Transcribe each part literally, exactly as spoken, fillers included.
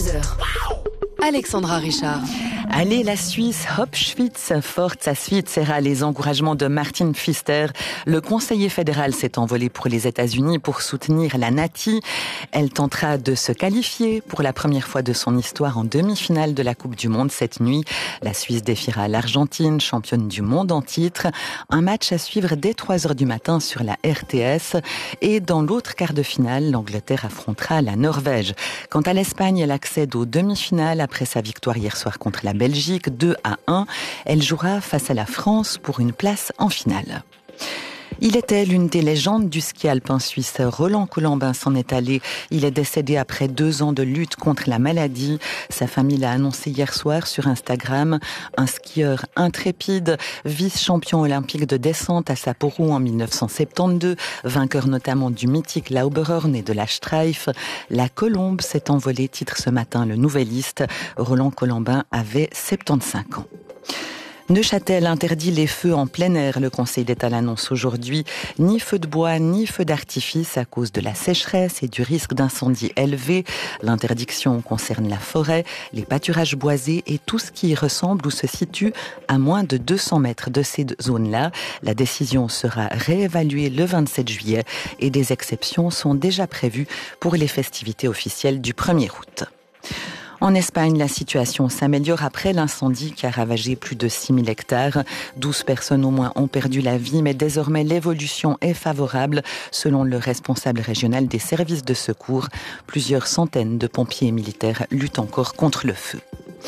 vingt-deux heures. Alexandra Richard. Allez, la Suisse, hop, Schwitz, Forza Svizzera, les encouragements de Martin Pfister. Le conseiller fédéral s'est envolé pour les États-Unis pour soutenir la Nati. Elle tentera de se qualifier pour la première fois de son histoire en demi-finale de la Coupe du Monde cette nuit. La Suisse défiera l'Argentine, championne du monde en titre. Un match à suivre dès trois heures du matin sur la R T S. Et dans l'autre quart de finale, l'Angleterre affrontera la Norvège. Quant à l'Espagne, elle accède aux demi-finales après sa victoire hier soir contre la Belgique, deux à un. Elle jouera face à la France pour une place en finale. Il était l'une des légendes du ski alpin suisse. Roland Colombin s'en est allé. Il est décédé après deux ans de lutte contre la maladie. Sa famille l'a annoncé hier soir sur Instagram. Un skieur intrépide, vice-champion olympique de descente à Sapporo en dix-neuf cent soixante-douze, vainqueur notamment du mythique Lauberhorn et de la Streif. La Colombe s'est envolée, titre ce matin le Nouvelliste. Roland Colombin avait soixante-quinze ans. Neuchâtel interdit les feux en plein air. Le Conseil d'État l'annonce aujourd'hui. Ni feu de bois, ni feu d'artifice à cause de la sécheresse et du risque d'incendie élevé. L'interdiction concerne la forêt, les pâturages boisés et tout ce qui y ressemble ou se situe à moins de deux cents mètres de ces zones-là. La décision sera réévaluée le vingt-sept juillet et des exceptions sont déjà prévues pour les festivités officielles du premier août. En Espagne, la situation s'améliore après l'incendie qui a ravagé plus de six mille hectares. douze personnes au moins ont perdu la vie, mais désormais l'évolution est favorable. Selon le responsable régional des services de secours, plusieurs centaines de pompiers et militaires luttent encore contre le feu.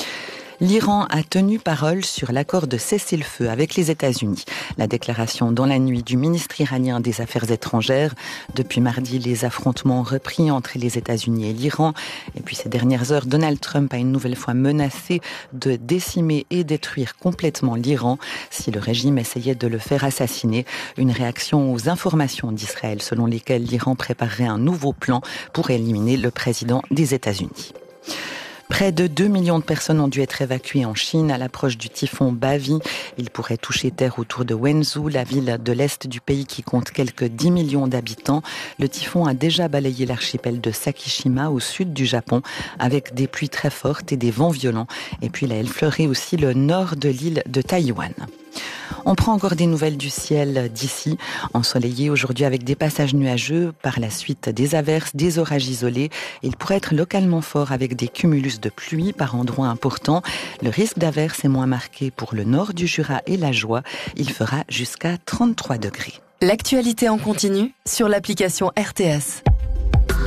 L'Iran a tenu parole sur l'accord de cessez-le-feu avec les États-Unis. La déclaration dans la nuit du ministre iranien des Affaires étrangères. Depuis mardi, les affrontements ont repris entre les États-Unis et l'Iran. Et puis ces dernières heures, Donald Trump a une nouvelle fois menacé de décimer et détruire complètement l'Iran si le régime essayait de le faire assassiner. Une réaction aux informations d'Israël selon lesquelles l'Iran préparerait un nouveau plan pour éliminer le président des États-Unis. Près de deux millions de personnes ont dû être évacuées en Chine à l'approche du typhon Bavi. Il pourrait toucher terre autour de Wenzhou, la ville de l'est du pays qui compte quelques dix millions d'habitants. Le typhon a déjà balayé l'archipel de Sakishima au sud du Japon avec des pluies très fortes et des vents violents. Et puis il a effleuré aussi le nord de l'île de Taïwan. On prend encore des nouvelles du ciel d'ici, ensoleillé aujourd'hui avec des passages nuageux, par la suite des averses, des orages isolés. Il pourrait être localement fort avec des cumulus de pluie par endroits importants. Le risque d'averse est moins marqué pour le nord du Jura et la Joie. Il fera jusqu'à trente-trois degrés. L'actualité en continu sur l'application R T S.